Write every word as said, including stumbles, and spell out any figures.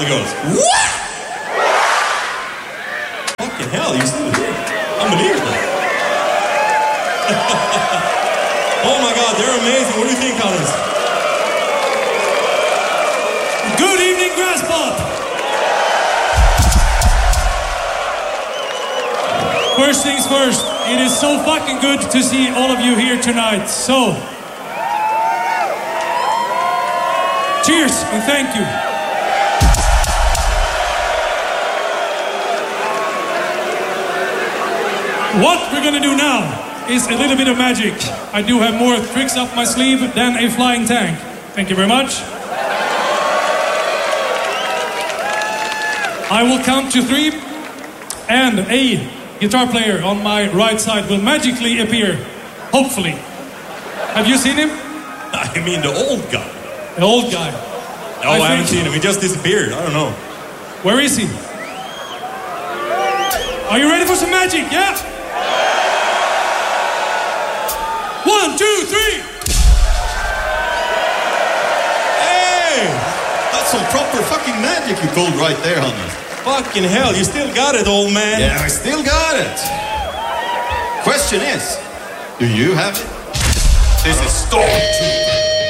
only goes, what? Fucking hell, you still here? Unbelievable. Oh my God, they're amazing. What do you think, Collins? Good evening, Grasspop. First things first, it is so fucking good to see all of you here tonight. So, cheers and thank you. What we're gonna do now is a little bit of magic. I do have more tricks up my sleeve than a flying tank. Thank you very much. I will count to three, and a guitar player on my right side will magically appear, hopefully. Have you seen him? I mean the old guy. The old guy. No, I, I haven't seen him. He just disappeared. I don't know. Where is he? Are you ready for some magic? Yeah? One, two, three. Hey! That's some proper fucking magic you pulled right there, Hannes. Fucking hell, you still got it, old man. Yeah, I still got it. Question is, do you have it? This is Stormtrooper.